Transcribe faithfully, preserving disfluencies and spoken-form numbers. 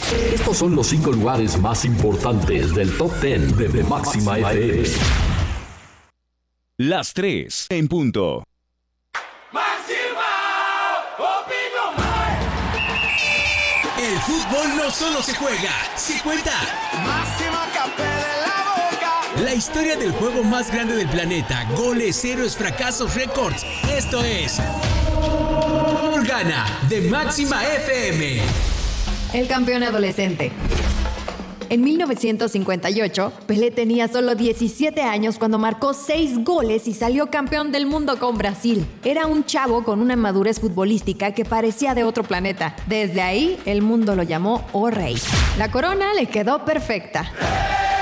Estos son los cinco lugares más importantes del Top diez de, de Máxima F M. Las tres en punto. El fútbol no solo se juega, se cuenta. Máxima Capé de la Boca. La historia del juego más grande del planeta. Goles, héroes, fracasos, récords. Esto es Gol Gana de Máxima F M. El campeón adolescente. En mil novecientos cincuenta y ocho, Pelé tenía solo diecisiete años cuando marcó seis goles y salió campeón del mundo con Brasil. Era un chavo con una madurez futbolística que parecía de otro planeta. Desde ahí, el mundo lo llamó O Rey. La corona le quedó perfecta.